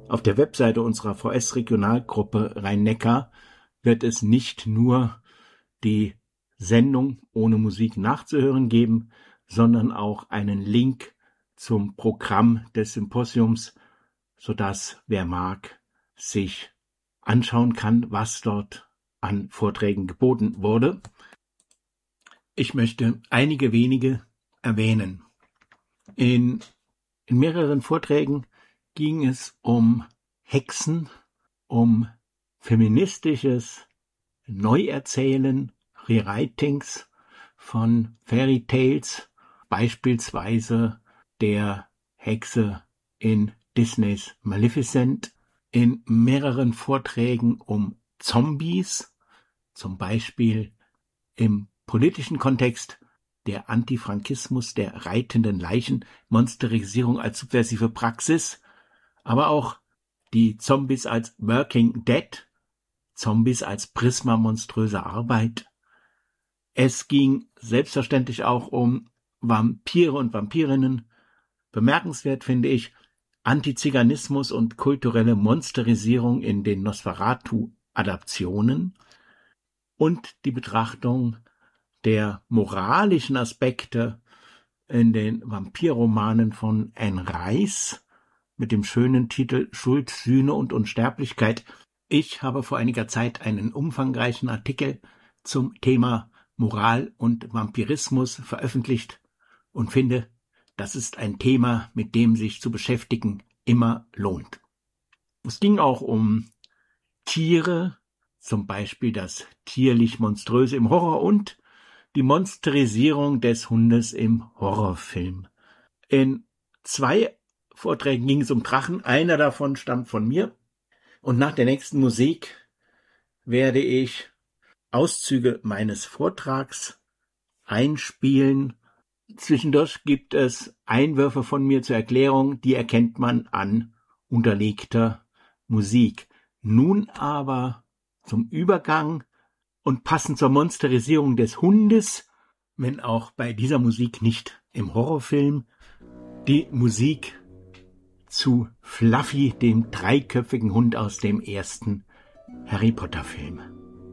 Auf der Webseite unserer VS-Regionalgruppe Rhein-Neckar wird es nicht nur die Sendung ohne Musik nachzuhören geben, sondern auch einen Link zum Programm des Symposiums, sodass wer mag, sich anschauen kann, was dort an Vorträgen geboten wurde. Ich möchte einige wenige erwähnen. In mehreren Vorträgen ging es um Hexen, um feministisches Neuerzählen, Rewritings von Fairy Tales, beispielsweise der Hexe in Disneys Maleficent, in mehreren Vorträgen um Zombies, zum Beispiel im politischen Kontext der Antifrankismus der reitenden Leichen, Monsterisierung als subversive Praxis, aber auch die Zombies als Working Dead, Zombies als Prisma monströser Arbeit. Es ging selbstverständlich auch um Vampire und Vampirinnen. Bemerkenswert finde ich Antiziganismus und kulturelle Monsterisierung in den Nosferatu-Adaptionen und die Betrachtung der moralischen Aspekte in den Vampirromanen von Anne Rice mit dem schönen Titel Schuld, Sühne und Unsterblichkeit. Ich habe vor einiger Zeit einen umfangreichen Artikel zum Thema Moral und Vampirismus veröffentlicht und finde, das ist ein Thema, mit dem sich zu beschäftigen immer lohnt. Es ging auch um Tiere, zum Beispiel das tierlich-monströse im Horror und die Monsterisierung des Hundes im Horrorfilm. In 2 Vorträgen ging es um Drachen, einer davon stammt von mir. Und nach der nächsten Musik werde ich Auszüge meines Vortrags einspielen. Zwischendurch gibt es Einwürfe von mir zur Erklärung, die erkennt man an unterlegter Musik. Nun aber zum Übergang und passend zur Monsterisierung des Hundes, wenn auch bei dieser Musik nicht im Horrorfilm, die Musik zu Fluffy, dem 3-köpfigen Hund aus dem ersten Harry Potter Film.